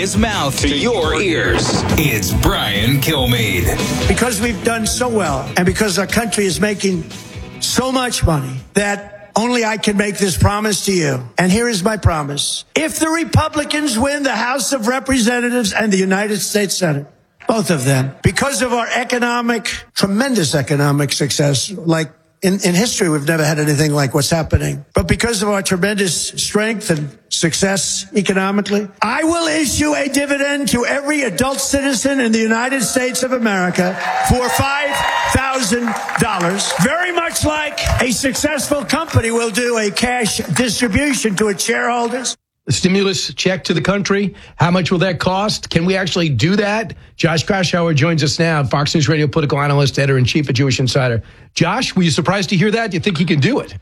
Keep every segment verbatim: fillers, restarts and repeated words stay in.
his mouth to your ears. It's Brian Kilmeade. Because we've done so well, and because our country is making so much money, that only I can make this promise to you. And here is my promise. If the Republicans win the House of Representatives and the United States Senate, both of them, because of our economic, tremendous economic success, like In, in history, we've never had anything like what's happening. But because of our tremendous strength and success economically, I will issue a dividend to every adult citizen in the United States of America for five thousand dollars. Very much like a successful company will do a cash distribution to its shareholders. The stimulus check to the country. How much will that cost? Can we actually do that? Josh Kraushaar joins us now, Fox News Radio political analyst, editor-in-chief at Jewish Insider. Josh, were you surprised to hear that? Do you think he can do it?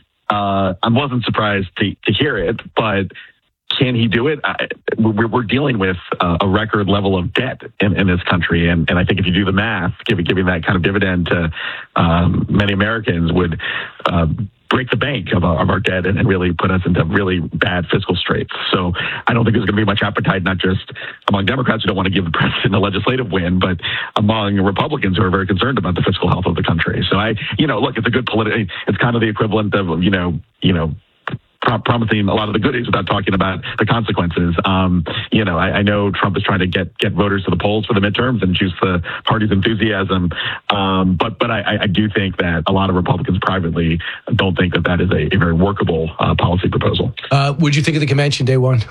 Uh, I wasn't surprised to, to hear it, but can he do it? I, we're, we're dealing with uh, a record level of debt in, in this country. And, and I think if you do the math, giving, giving that kind of dividend to um, many Americans would uh, break the bank of our, of our debt and, and really put us into really bad fiscal straits. So I don't think there's going to be much appetite, not just among Democrats who don't want to give the president a legislative win, but among Republicans who are very concerned about the fiscal health of the country. So I, you know, look, it's a good political, it's kind of the equivalent of, you know, you know, promising a lot of the goodies without talking about the consequences. Um, you know, I, I know Trump is trying to get get voters to the polls for the midterms and juice the party's enthusiasm. Um, but but I, I do think that a lot of Republicans privately don't think that that is a, a very workable uh, policy proposal. Uh, what did you think of the convention day one?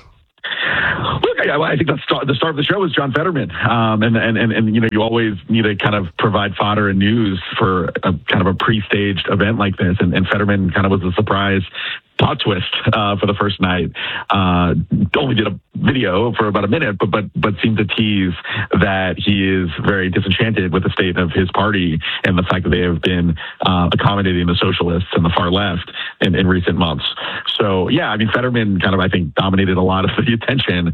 Look, I, I think the start, the start of the show was John Fetterman. Um, and, and, and, and, you know, you always need to kind of provide fodder and news for a kind of a pre-staged event like this. And, and Fetterman kind of was a surprise plot twist uh, for the first night. Uh, only did a video for about a minute, but but but seemed to tease that he is very disenchanted with the state of his party and the fact that they have been uh, accommodating the socialists and the far left in, in recent months. So yeah, I mean Fetterman kind of I think dominated a lot of the attention.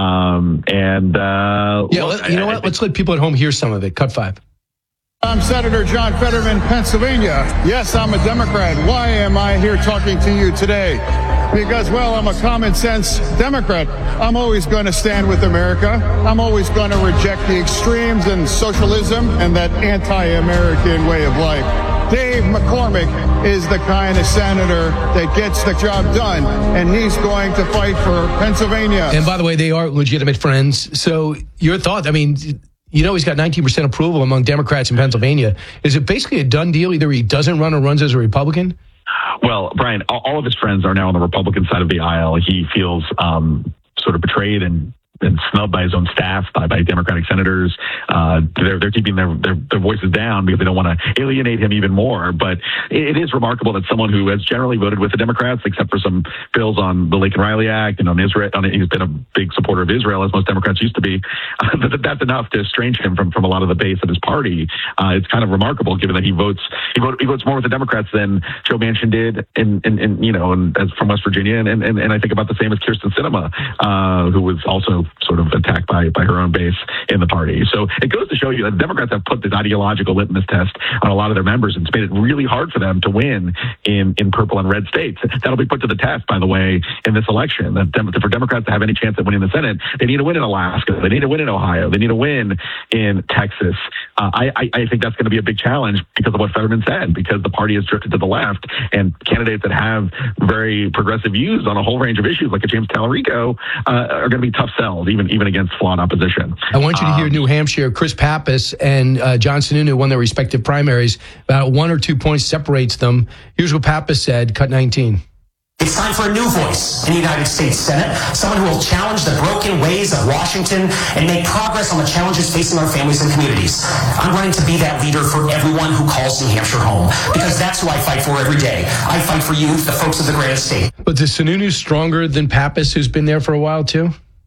Um, and uh, yeah, look, you know I, what? I Let's let people at home hear some of it. Cut five. I'm Senator John Fetterman, Pennsylvania. Yes, I'm a Democrat. Why am I here talking to you today? Because, well, I'm a common sense Democrat. I'm always going to stand with America. I'm always going to reject the extremes and socialism and that anti-American way of life. Dave McCormick is the kind of senator that gets the job done, and he's going to fight for Pennsylvania. And by the way, they are legitimate friends. So your thought, I mean, you know he's got nineteen percent approval among Democrats in Pennsylvania. Is it basically a done deal? Either he doesn't run or runs as a Republican? Well, Brian, all of his friends are now on the Republican side of the aisle. He feels um, sort of betrayed and and snubbed by his own staff, by, by Democratic senators. Uh, they're, they're keeping their, their, their voices down because they don't want to alienate him even more. But it, it is remarkable that someone who has generally voted with the Democrats, except for some bills on the Lincoln Riley Act and on Israel, on, he's been a big supporter of Israel, as most Democrats used to be, uh, that, that's enough to estrange him from, from a lot of the base of his party. Uh, it's kind of remarkable given that he votes, he, vote, he votes more with the Democrats than Joe Manchin did in, in, in you know, and as from West Virginia. And, and, and I think about the same as Kyrsten Sinema, uh, who was also sort of attacked by, by her own base in the party. So it goes to show you that Democrats have put this ideological litmus test on a lot of their members, and it's made it really hard for them to win in, in purple and red states. That'll be put to the test, by the way, in this election. That dem- for Democrats to have any chance at winning the Senate, they need to win in Alaska. They need to win in Ohio. They need to win in Texas. Uh, I, I, I think that's going to be a big challenge because of what Fetterman said, because the party has drifted to the left, and candidates that have very progressive views on a whole range of issues, like a James Talarico, uh, are going to be tough sells, even even against flawed opposition. I want you to hear um, New Hampshire. Chris Pappas and uh, John Sununu won their respective primaries. About one or two points separates them. Here's what Pappas said, cut nineteen. It's time for a new voice in the United States Senate, someone who will challenge the broken ways of Washington and make progress on the challenges facing our families and communities. I'm running to be that leader for everyone who calls New Hampshire home, because that's who I fight for every day. I fight for you, the folks of the great state. But is Sununu stronger than Pappas, who's been there for a while, too?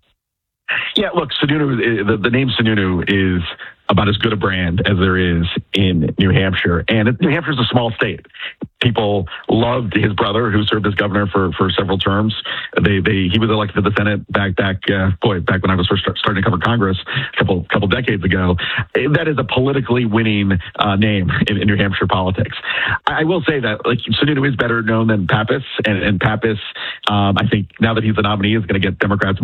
Yeah, look, Sununu, the, the name Sununu is about as good a brand as there is in New Hampshire. And New Hampshire is a small state. People loved his brother, who served as governor for, for several terms. They they he was elected to the Senate back back uh, boy back when I was first start, starting to cover Congress a couple couple decades ago. That is a politically winning uh, name in, in New Hampshire politics. I, I will say that like Sununu is better known than Pappas, and, and Pappas, um, I think now that he's the nominee, is going to get Democrats more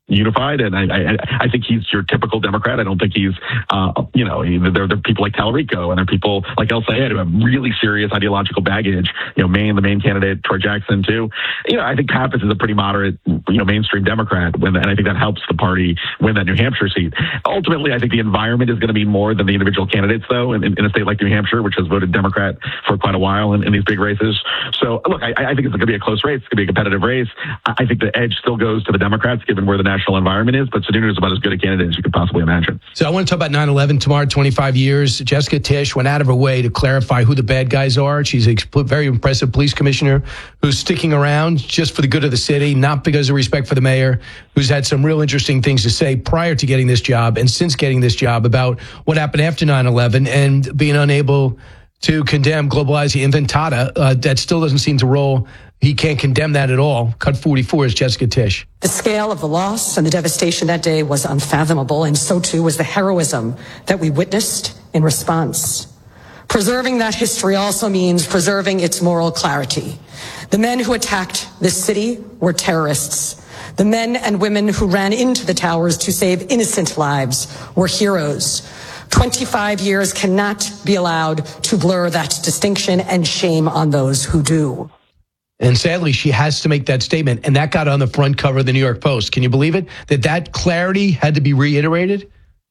unified, and I, I, I think he's your typical Democrat. I don't think he's, uh, you know, there, there are people like Talarico and there are people like El Sayed who have really serious ideological baggage. You know, Maine, the Maine candidate, Troy Jackson too. You know, I think Pappas is a pretty moderate, you know, mainstream Democrat, when, and I think that helps the party win that New Hampshire seat. Ultimately, I think the environment is going to be more than the individual candidates, though, in, in a state like New Hampshire, which has voted Democrat for quite a while in, in these big races. So, look, I, I think it's going to be a close race. It's going to be a competitive race. I think the edge still goes to the Democrats, given where the national environment is, but Sununu is about as good a candidate as you could possibly imagine. So I want to talk about nine eleven tomorrow, twenty-five years. Jessica Tisch went out of her way to clarify who the bad guys are. She's a very impressive police commissioner who's sticking around just for the good of the city, not because of respect for the mayor, who's had some real interesting things to say prior to getting this job and since getting this job about what happened after nine eleven and being unable to condemn Globalizing Inventata. Uh, that still doesn't seem to roll. He can't condemn that at all. Cut forty-four is Jessica Tisch. The scale of the loss and the devastation that day was unfathomable, and so too was the heroism that we witnessed in response. Preserving that history also means preserving its moral clarity. The men who attacked this city were terrorists. The men and women who ran into the towers to save innocent lives were heroes. twenty-five years cannot be allowed to blur that distinction, and shame on those who do. And sadly, she has to make that statement, and that got on the front cover of the New York Post. Can you believe it? That that clarity had to be reiterated?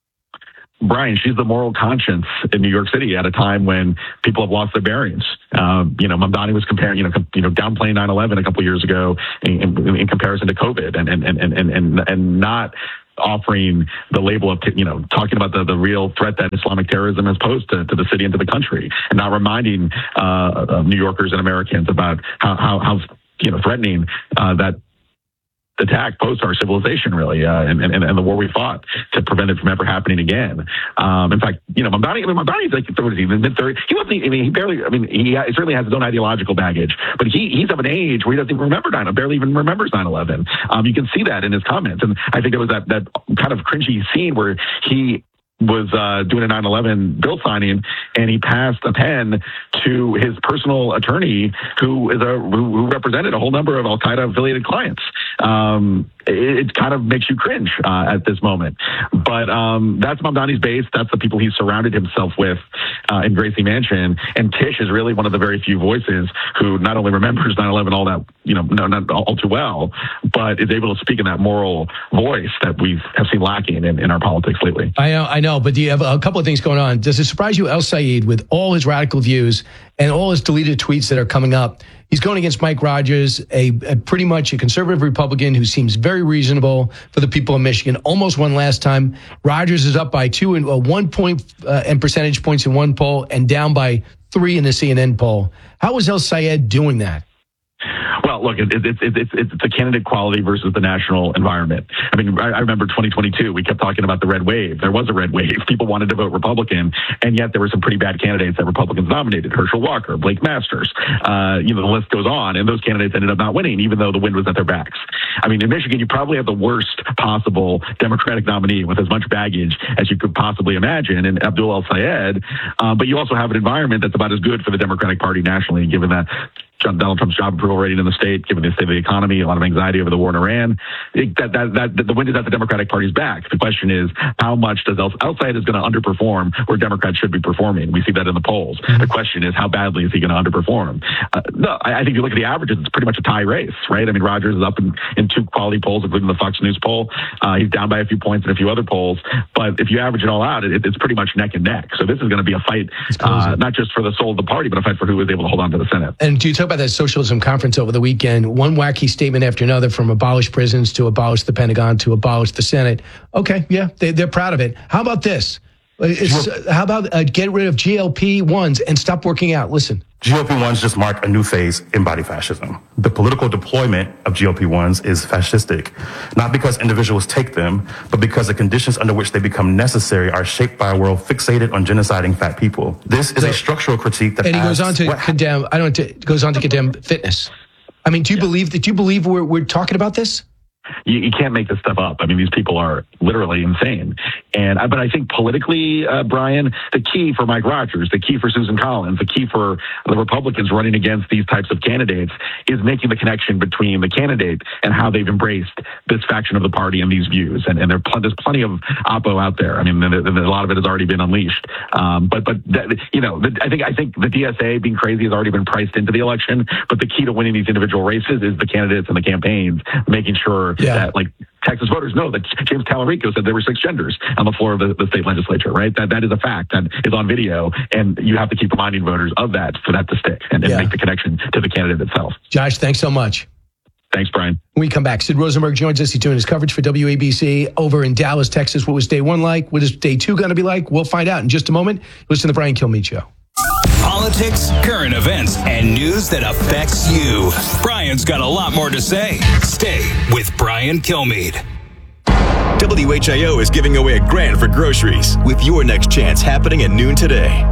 Brian, she's the moral conscience in New York City at a time when people have lost their bearings. Um, you know, Mamdani was comparing, you know, com- you know, downplaying nine eleven a couple of years ago in, in, in comparison to COVID, and and and and and, and not offering the label of, you know, talking about the, the real threat that Islamic terrorism has posed to, to the city and to the country, and not reminding uh, New Yorkers and Americans about how, how, how you know, threatening uh, that attack posed to our civilization, really, uh, and, and, and the war we fought to prevent it from ever happening again. Um, in fact, you know, Mamdani, I mean, Mamdani's like, what is he, mid thirties? He wasn't, I mean, he barely, I mean, he certainly has his own ideological baggage, but he, he's of an age where he doesn't even remember nine eleven, barely even remembers nine eleven. Um, you can see that in his comments. And I think there was that, that kind of cringy scene where he was uh, doing a nine eleven bill signing, and he passed a pen to his personal attorney, who is a who, who represented a whole number of Al Qaeda affiliated clients. Um, it, it kind of makes you cringe uh, at this moment. But um, that's Mamdani's base. That's the people he's surrounded himself with uh, in Gracie Mansion. And Tisch is really one of the very few voices who not only remembers nine eleven all that, you know, no, not all too well, but is able to speak in that moral voice that we have seen lacking in, in our politics lately. I know, I know, but do you have a couple of things going on? Does it surprise you, El Sayed, with all his radical views and all his deleted tweets that are coming up? He's going against Mike Rogers, a, a pretty much a conservative Republican who seems very reasonable for the people of Michigan. Almost won last time. Rogers is up by two and uh, one point uh, and percentage points in one poll, and down by three in the C N N poll. How is El Sayed doing that? Well, look, it's it, it, it, it's the candidate quality versus the national environment. I mean, I, I remember twenty twenty-two, we kept talking about the red wave. There was a red wave. People wanted to vote Republican, and yet there were some pretty bad candidates that Republicans nominated. Herschel Walker, Blake Masters, uh, you know, the list goes on, and those candidates ended up not winning, even though the wind was at their backs. I mean, in Michigan, you probably have the worst possible Democratic nominee with as much baggage as you could possibly imagine in Abdul El Sayed, uh, but you also have an environment that's about as good for the Democratic Party nationally, given that Donald Trump's job approval rating in the state, given the state of the economy, a lot of anxiety over the war in Iran. It, that, that, that, the wind is at the Democratic Party's back. The question is, how much does El, El Sayed is going to underperform where Democrats should be performing? We see that in the polls. The question is, how badly is he going to underperform? Uh, no, I, I think if you look at the averages, it's pretty much a tie race, right? I mean, Rogers is up in, in two quality polls, including the Fox News poll. Uh, he's down by a few points in a few other polls. But if you average it all out, it, it's pretty much neck and neck. So this is going to be a fight, uh, not just for the soul of the party, but a fight for who is able to hold on to the Senate. And do you talk about that socialism conference over the weekend? One wacky statement after another, from abolish prisons to abolish the Pentagon to abolish the Senate. Okay, yeah, they, they're proud of it. How about this? It's, uh, how about uh, get rid of G L P ones and stop working out? Listen. G L P ones just mark a new phase in body fascism. The political deployment of G L P ones is fascistic, not because individuals take them, but because the conditions under which they become necessary are shaped by a world fixated on genociding fat people. This is so, a structural critique that and he asks, goes on to condemn. Ha- I don't. To, goes on to condemn fitness. I mean, do you yeah. believe that? Do you believe we're we're talking about this? You, you can't make this stuff up. I mean, these people are literally insane. And but I think politically, uh, Brian, the key for Mike Rogers, the key for Susan Collins, the key for the Republicans running against these types of candidates is making the connection between the candidate and how they've embraced this faction of the party and these views. And, and there, there's plenty of oppo out there. I mean, a lot of it has already been unleashed. Um, but but that, you know, the, I think I think the D S A being crazy has already been priced into the election. But the key to winning these individual races is the candidates and the campaigns making sure yeah. that, like, Texas voters know that James Talarico said there were six genders on the floor of the, the state legislature, right? That that is a fact that is on video, and you have to keep reminding voters of that for that to stick and, and yeah. make the connection to the candidate itself. Josh, thanks so much. Thanks, Brian. When we come back, Sid Rosenberg joins us. He's doing his coverage for W A B C over in Dallas, Texas. What was day one like? What is day two going to be like? We'll find out in just a moment. Listen to the Brian Kilmeade Show. Politics, current events, and news that affects you. Brian's got a lot more to say. Stay with Brian Kilmeade. W H I O is giving away a grand for groceries with your next chance happening at noon today.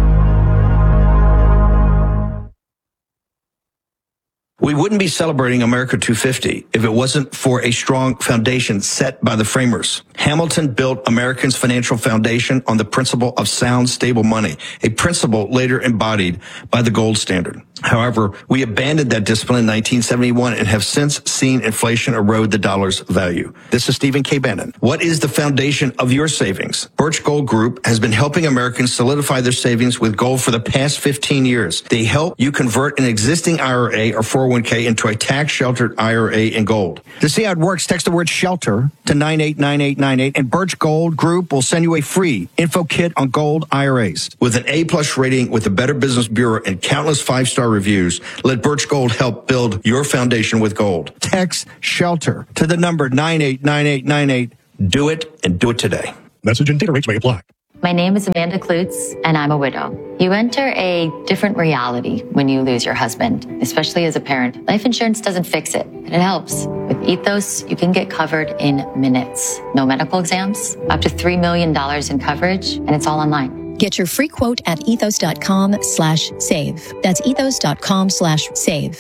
We wouldn't be celebrating America two fifty if it wasn't for a strong foundation set by the framers. Hamilton built Americans' financial foundation on the principle of sound, stable money, a principle later embodied by the gold standard. However, we abandoned that discipline in nineteen seventy-one and have since seen inflation erode the dollar's value. This is Stephen K. Bannon. What is the foundation of your savings? Birch Gold Group has been helping Americans solidify their savings with gold for the past fifteen years. They help you convert an existing I R A or four oh one k into a tax-sheltered I R A in gold. To see how it works, text the word SHELTER to nine eight nine eight nine eight, and Birch Gold Group will send you a free info kit on gold I R As. With an A-plus rating with the Better Business Bureau and countless five-star reviews, let Birch Gold help build your foundation with gold. Text SHELTER to the number nine eight nine eight nine eight. Do it, and do it today. Message and data rates may apply. My name is Amanda Klutz, and I'm a widow. You enter a different reality when you lose your husband, especially as a parent. Life insurance doesn't fix it, but it helps. With Ethos, you can get covered in minutes. No medical exams, up to three million dollars in coverage, and it's all online. Get your free quote at ethos.com slash save. That's ethos.com slash save.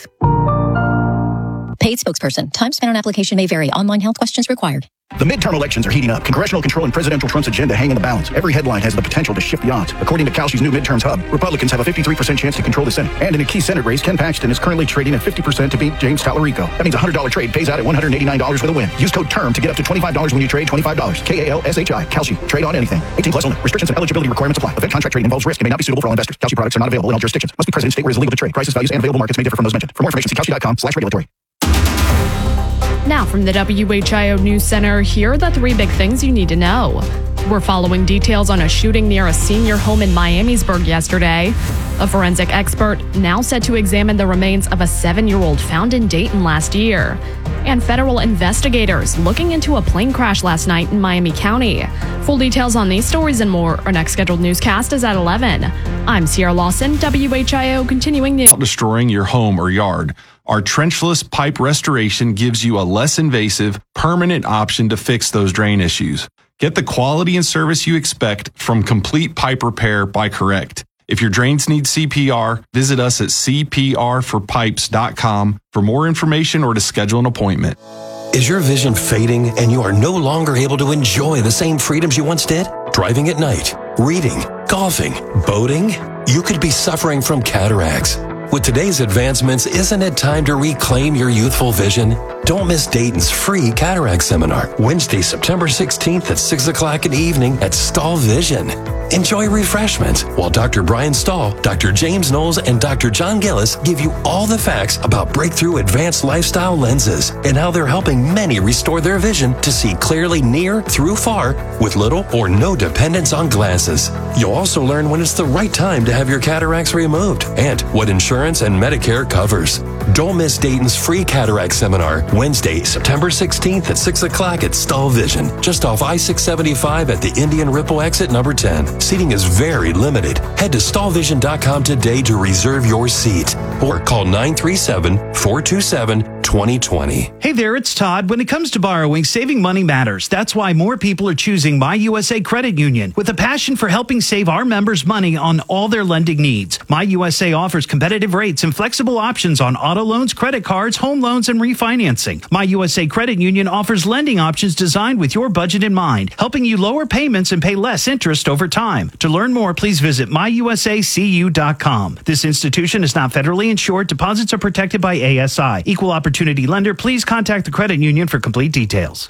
Paid spokesperson. Time spent on application may vary. Online health questions required. The midterm elections are heating up. Congressional control and presidential Trump's agenda hang in the balance. Every headline has the potential to shift the odds. According to Kalshi's new midterms hub, Republicans have a fifty-three percent chance to control the Senate. And in a key Senate race, Ken Paxton is currently trading at fifty percent to beat James Talarico. That means a one hundred dollars trade pays out at one hundred eighty-nine dollars with a win. Use code TERM to get up to twenty-five dollars when you trade twenty-five dollars. K A L S H I. Kalshi. Trade on anything. eighteen plus only. Restrictions and eligibility requirements apply. Event contract trading involves risk and may not be suitable for all investors. Kalshi products are not available in all jurisdictions. Must be present in state where it is illegal to trade. Prices, values, and available markets may differ from those mentioned. For more information, see kalshi.com slash regulatory. Now from the W H I O News Center, here are the three big things you need to know. We're following details on a shooting near a senior home in Miamisburg yesterday. A forensic expert now set to examine the remains of a seven-year-old found in Dayton last year. And federal investigators looking into a plane crash last night in Miami County. Full details on these stories and more. Our next scheduled newscast is at eleven. I'm Sierra Lawson, W H I O Continuing News. Destroying your home or yard. Our trenchless pipe restoration gives you a less invasive, permanent option to fix those drain issues. Get the quality and service you expect from Complete Pipe Repair by Correct. If your drains need C P R, visit us at c p r for pipes dot com for more information or to schedule an appointment. Is your vision fading and you are no longer able to enjoy the same freedoms you once did? Driving at night, reading, golfing, boating? You could be suffering from cataracts. With today's advancements, isn't it time to reclaim your youthful vision? Don't miss Dayton's free cataract seminar, Wednesday, September sixteenth at six o'clock in the evening at Stahl Vision. Enjoy refreshments while Doctor Brian Stahl, Doctor James Knowles, and Doctor John Gillis give you all the facts about breakthrough advanced lifestyle lenses and how they're helping many restore their vision to see clearly near through far with little or no dependence on glasses. You'll also learn when it's the right time to have your cataracts removed and what insurance and Medicare covers. Don't miss Dayton's free cataract seminar, Wednesday, September sixteenth at six o'clock at Stahl Vision, just off I six seventy-five at the Indian Ripple exit number ten. Seating is very limited. Head to stall vision dot com today to reserve your seat or call nine three seven, four two seven, two zero two zero. Hey there, it's Todd. When it comes to borrowing, saving money matters. That's why more people are choosing My U S A Credit Union with a passion for helping save our members money on all their lending needs. My U S A offers competitive rates and flexible options on auto loans, credit cards, home loans, and refinancing. My U S A Credit Union offers lending options designed with your budget in mind, helping you lower payments and pay less interest over time. To learn more, please visit my u s a c u dot com. This institution is not federally insured. Deposits are protected by A S I. Equal opportunity lender. Please contact the credit union for complete details.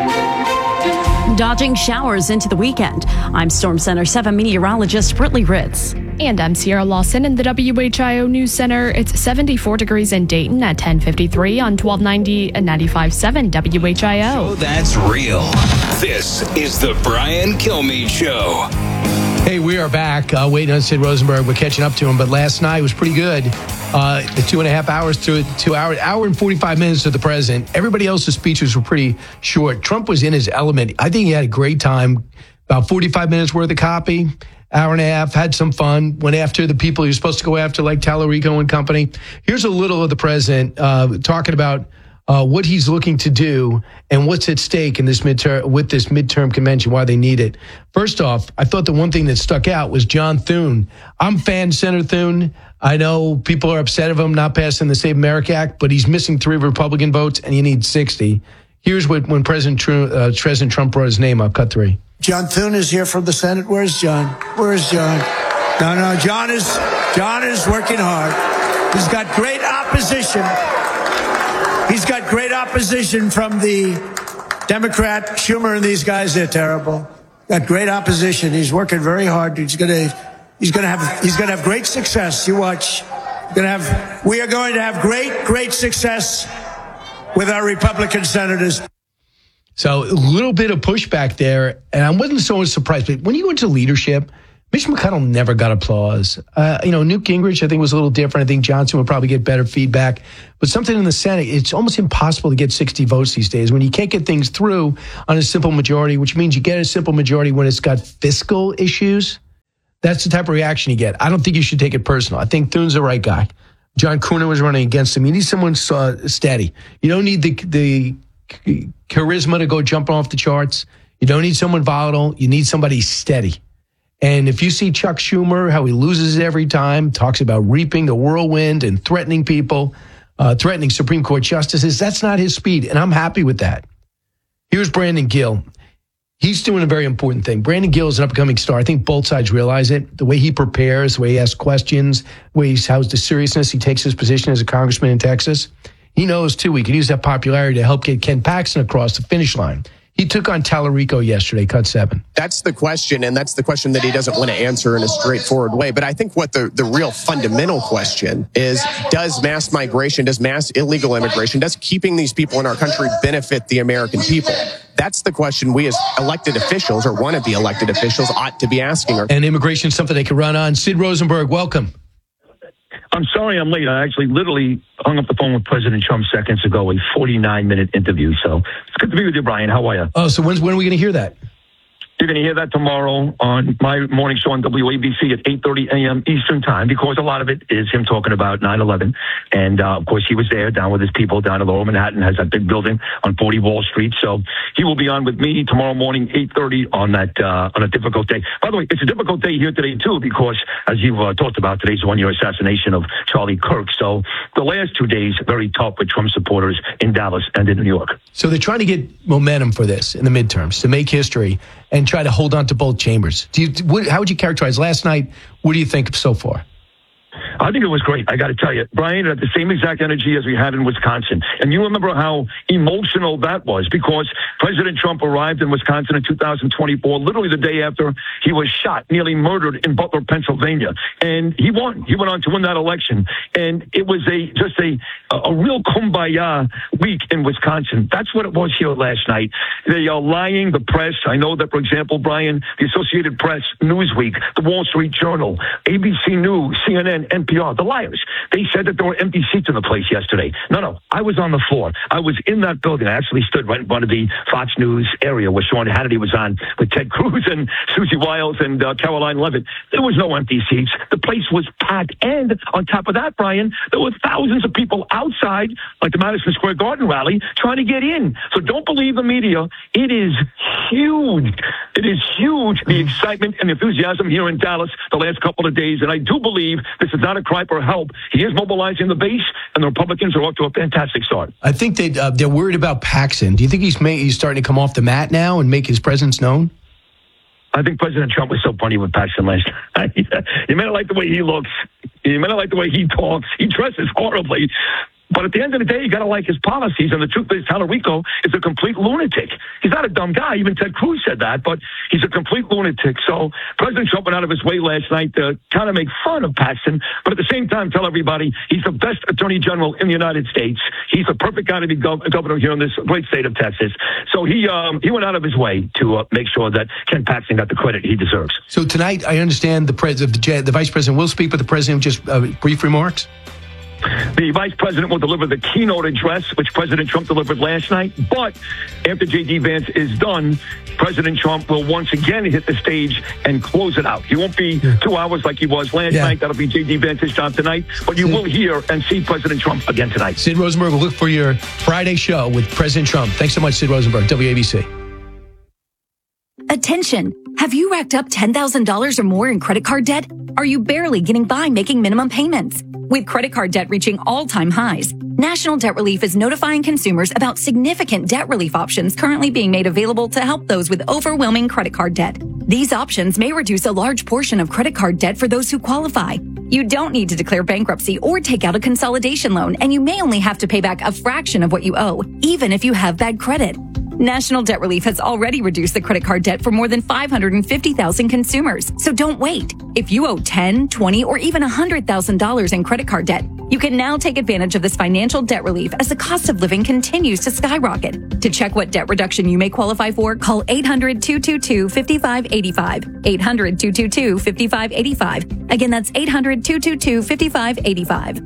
Dodging showers into the weekend. I'm Storm Center seven meteorologist Brittany Ritz. And I'm Sierra Lawson in the W H I O News Center. It's seventy-four degrees in Dayton at ten fifty-three on twelve ninety and ninety-five point seven W H I O. So that's real. This is the Brian Kilmeade Show. Hey, we are back. Uh, waiting on Sid Rosenberg. We're catching up to him. But last night was pretty good. Uh, the two and a half hours to two hours, hour and forty-five minutes to the president. Everybody else's speeches were pretty short. Trump was in his element. I think he had a great time. About forty-five minutes worth of copy, hour and a half, had some fun, went after the people he was supposed to go after, like Tallarico and company. Here's a little of the president uh, talking about uh, what he's looking to do and what's at stake in this midterm with this midterm convention, why they need it. First off, I thought the one thing that stuck out was John Thune. I'm fan Senator Thune. I know people are upset of him not passing the Save America Act, but he's missing three Republican votes, and you need sixty. Here's what when President Trump, uh, President Trump brought his name up. Cut three. John Thune is here from the Senate. Where's John? Where's John? No, no, John is John is working hard. He's got great opposition. He's got great opposition from the Democrat, Schumer, and these guys. They're terrible. Got great opposition. He's working very hard. He's gonna he's gonna have he's gonna have great success. You watch. Gonna have we are going to have great, great success with our Republican senators. So a little bit of pushback there, and I wasn't so surprised. But when you go into leadership, Mitch McConnell never got applause. Uh, you know, Newt Gingrich, I think, was a little different. I think Johnson would probably get better feedback. But something in the Senate, it's almost impossible to get sixty votes these days when you can't get things through on a simple majority, which means you get a simple majority when it's got fiscal issues. That's the type of reaction you get. I don't think you should take it personal. I think Thune's the right guy. John Cooner was running against him. You need someone uh, steady. You don't need the the charisma to go jumping off the charts. You don't need someone volatile. You need somebody steady. And if you see Chuck Schumer, how he loses it every time, talks about reaping the whirlwind and threatening people, uh, threatening Supreme Court justices, that's not his speed. And I'm happy with that. Here's Brandon Gill. He's doing a very important thing. Brandon Gill is an upcoming star. I think both sides realize it. The way he prepares, the way he asks questions, the way he how's the seriousness he takes his position as a congressman in Texas. He knows, too, he could use that popularity to help get Ken Paxton across the finish line. He took on Tallarico yesterday, cut seven. That's the question, and that's the question that he doesn't want to answer in a straightforward way. But I think what the, the real fundamental question is, does mass migration, does mass illegal immigration, does keeping these people in our country benefit the American people? That's the question we as elected officials, or wanna-be elected officials, ought to be asking. And immigration is something they can run on. Sid Rosenberg, welcome. I'm sorry I'm late. I actually literally hung up the phone with President Trump seconds ago, a forty-nine minute interview. So it's good to be with you, Brian. How are you? Oh, so when's, when are we going to hear that? You're going to hear that tomorrow on my morning show on W A B C at eight thirty a.m. Eastern time, because a lot of it is him talking about nine eleven. And, uh, of course, he was there down with his people down in Lower Manhattan, has that big building on forty Wall Street. So he will be on with me tomorrow morning, eight thirty on that, uh, on a difficult day. By the way, it's a difficult day here today, too, because as you've uh, talked about, today's one year assassination of Charlie Kirk. So the last two days, very tough with Trump supporters in Dallas and in New York. So they're trying to get momentum for this in the midterms to make history and try to hold on to both chambers. Do you, what, how would you characterize last night? What do you think so far? I think it was great. I got to tell you, Brian, had the same exact energy as we had in Wisconsin. And you remember how emotional that was, because President Trump arrived in Wisconsin in two thousand twenty-four, literally the day after he was shot, nearly murdered in Butler, Pennsylvania. And he won. He went on to win that election. And it was a just a, a real kumbaya week in Wisconsin. That's what it was here last night. They are lying, the press. I know that, for example, Brian, the Associated Press, Newsweek, the Wall Street Journal, A B C News, C N N, on N P R, the liars. They said that there were empty seats in the place yesterday. No, no, I was on the floor. I was in that building. I actually stood right in front of the Fox News area where Sean Hannity was on with Ted Cruz and Susie Wiles and uh, Caroline Levitt. There was no empty seats. The place was packed. And on top of that, Brian, there were thousands of people outside, like the Madison Square Garden rally, trying to get in. So don't believe the media. It is huge. It is huge, the excitement and enthusiasm here in Dallas the last couple of days. And I do believe this is not a cry for help. He is mobilizing the base, and the Republicans are off to a fantastic start. I think they, uh, they're worried about Paxton. Do you think he's, may, he's starting to come off the mat now and make his presence known? I think President Trump was so funny with Paxton last night. You may not like the way he looks. You may not like the way he talks. He dresses horribly. But at the end of the day, you got to like his policies. And the truth is, Tallarico is a complete lunatic. He's not a dumb guy. Even Ted Cruz said that, but he's a complete lunatic. So President Trump went out of his way last night to kind of make fun of Paxton, but at the same time, tell everybody he's the best attorney general in the United States. He's the perfect guy to be gov- governor here in this great state of Texas. So he um, he went out of his way to uh, make sure that Ken Paxton got the credit he deserves. So tonight, I understand the president, the, the vice president will speak, but the president just uh, brief remarks. The vice president will deliver the keynote address, which President Trump delivered last night. But after J D. Vance is done, President Trump will once again hit the stage and close it out. He won't be yeah. two hours like he was last yeah. night. That'll be J D. Vance's job tonight. But you Sid. will hear and see President Trump again tonight. Sid Rosenberg will look for your Friday show with President Trump. Thanks so much, Sid Rosenberg, W A B C. Attention! Have you racked up ten thousand dollars or more in credit card debt? Are you barely getting by making minimum payments? With credit card debt reaching all-time highs, National Debt Relief is notifying consumers about significant debt relief options currently being made available to help those with overwhelming credit card debt. These options may reduce a large portion of credit card debt for those who qualify. You don't need to declare bankruptcy or take out a consolidation loan, and you may only have to pay back a fraction of what you owe, even if you have bad credit. National Debt Relief has already reduced the credit card debt for more than five hundred fifty thousand consumers. So don't wait. If you owe ten, twenty, or even one hundred thousand dollars in credit card debt, you can now take advantage of this financial debt relief as the cost of living continues to skyrocket. To check what debt reduction you may qualify for, call eight hundred, two two two, five five eight five. eight hundred, two two two, five five eight five. Again, that's eight hundred, two two two, five five eight five.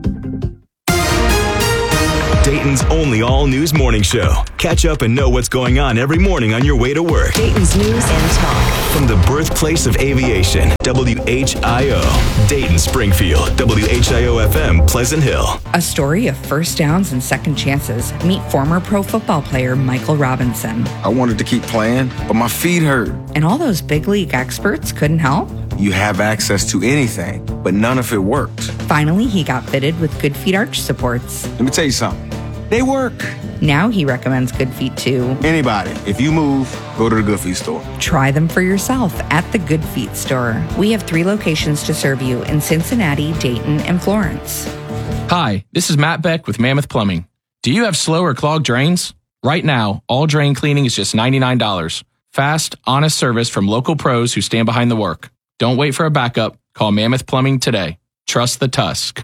Dayton's only all-news morning show. Catch up and know what's going on every morning on your way to work. Dayton's News and Talk. From the birthplace of aviation, W H I O. Dayton, Springfield, W H I O F M, Pleasant Hill. A story of first downs and second chances. Meet former pro football player Michael Robinson. I wanted to keep playing, but my feet hurt. And all those big league experts couldn't help? You have access to anything, but none of it worked. Finally, he got fitted with Good Feet arch supports. Let me tell you something. They work. Now he recommends Good Feet to anybody. If you move, go to the Good Feet store. Try them for yourself at the Good Feet store. We have three locations to serve you in Cincinnati, Dayton, and Florence. Hi, this is Matt Beck with Mammoth Plumbing. Do you have slow or clogged drains? Right now, all drain cleaning is just ninety-nine dollars. Fast, honest service from local pros who stand behind the work. Don't wait for a backup. Call Mammoth Plumbing today. Trust the Tusk.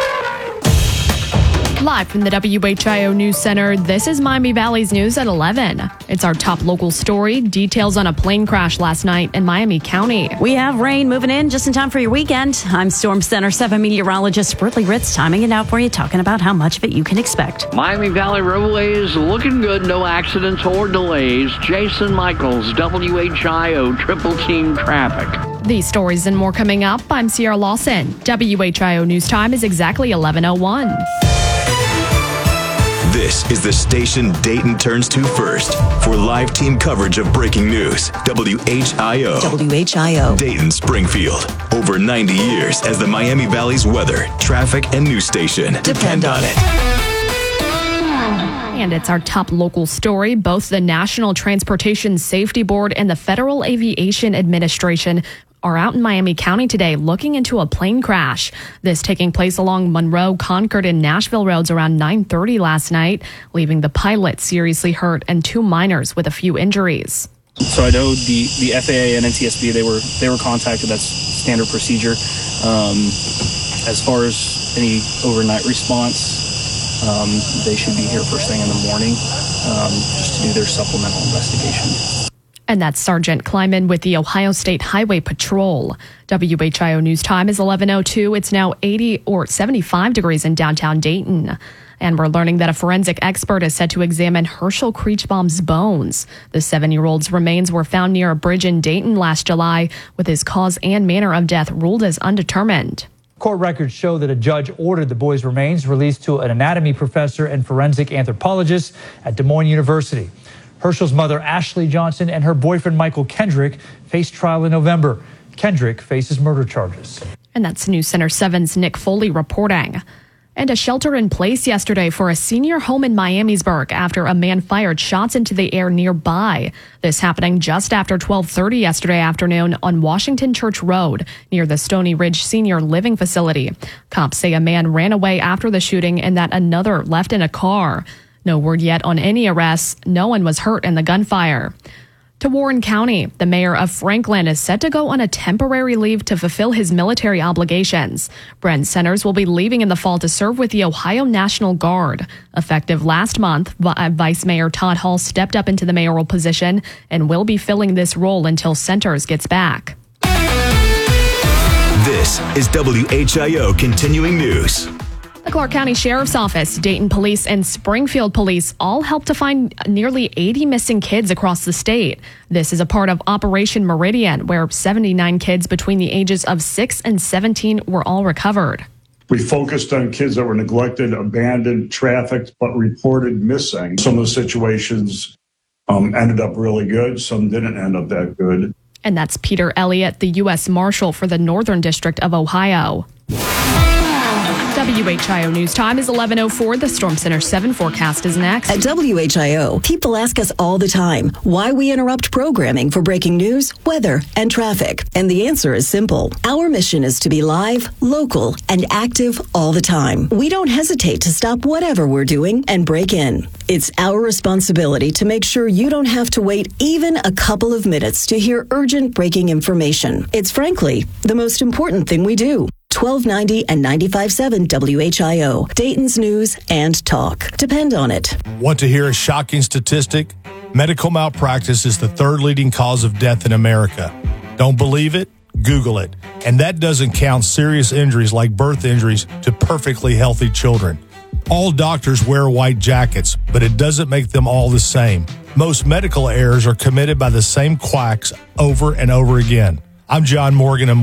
Live from the W H I O News Center, this is Miami Valley's News at eleven. It's our top local story. Details on a plane crash last night in Miami County. We have rain moving in just in time for your weekend. I'm Storm Center seven meteorologist Britley Ritz, timing it out for you, talking about how much of it you can expect. Miami Valley Roadway is looking good. No accidents or delays. Jason Michaels, W H I O Triple Team Traffic. These stories and more coming up. I'm Sierra Lawson. W H I O News Time is exactly eleven oh one. This is the station Dayton turns to first for live team coverage of breaking news. W H I O. W H I O. Dayton, Springfield. Over ninety years as the Miami Valley's weather, traffic, and news station. Depend, Depend on it. And it's our top local story. Both the National Transportation Safety Board and the Federal Aviation Administration are out in Miami County today looking into a plane crash. This taking place along Monroe, Concord, and Nashville roads around nine thirty last night, leaving the pilot seriously hurt and two minors with a few injuries. So I know the, the F A A and N T S B, they were they were contacted. That's standard procedure. Um, as far as any overnight response, um, they should be here first thing in the morning um, just to do their supplemental investigation. And that's Sergeant Kleiman with the Ohio State Highway Patrol. W H I O News Time is eleven oh two. It's now eighty or seventy-five degrees in downtown Dayton. And we're learning that a forensic expert is set to examine Herschel Kreechbaum's bones. The seven-year-old's remains were found near a bridge in Dayton last July, with his cause and manner of death ruled as undetermined. Court records show that a judge ordered the boy's remains released to an anatomy professor and forensic anthropologist at Des Moines University. Herschel's mother, Ashley Johnson, and her boyfriend, Michael Kendrick, face trial in November. Kendrick faces murder charges. And that's News Center seven's Nick Foley reporting. And a shelter in place yesterday for a senior home in Miamisburg after a man fired shots into the air nearby. This happening just after twelve thirty yesterday afternoon on Washington Church Road near the Stony Ridge Senior Living Facility. Cops say a man ran away after the shooting and that another left in a car. No word yet on any arrests. No one was hurt in the gunfire. To Warren County, the mayor of Franklin is set to go on a temporary leave to fulfill his military obligations. Brent Centers will be leaving in the fall to serve with the Ohio National Guard. Effective last month, Vice Mayor Todd Hall stepped up into the mayoral position and will be filling this role until Centers gets back. This is W H I O Continuing News. The Clark County Sheriff's Office, Dayton Police, and Springfield Police all helped to find nearly eighty missing kids across the state. This is a part of Operation Meridian, where seventy-nine kids between the ages of six and seventeen were all recovered. We focused on kids that were neglected, abandoned, trafficked, but reported missing. Some of the situations um, ended up really good. Some didn't end up that good. And that's Peter Elliott, the U S Marshal for the Northern District of Ohio. W H I O News Time is eleven oh four. The Storm Center seven forecast is next. At W H I O, people ask us all the time why we interrupt programming for breaking news, weather, and traffic. And the answer is simple. Our mission is to be live, local, and active all the time. We don't hesitate to stop whatever we're doing and break in. It's our responsibility to make sure you don't have to wait even a couple of minutes to hear urgent breaking information. It's frankly the most important thing we do. twelve ninety and ninety-five point seven W H I O, Dayton's News and Talk. Depend on it. Want to hear a shocking statistic? Medical malpractice is the third leading cause of death in America. Don't believe it? Google it. And that doesn't count serious injuries like birth injuries to perfectly healthy children. All doctors wear white jackets, but it doesn't make them all the same. Most medical errors are committed by the same quacks over and over again. I'm John Morgan. And